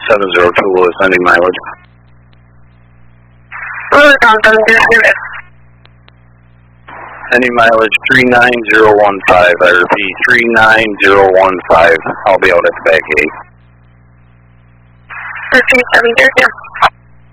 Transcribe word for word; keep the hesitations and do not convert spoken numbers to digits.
seven zero two is sending mileage. Sending mileage three nine zero one five. I repeat, three nine zero one five. I'll be out at the back gate. thirteen seven zero two.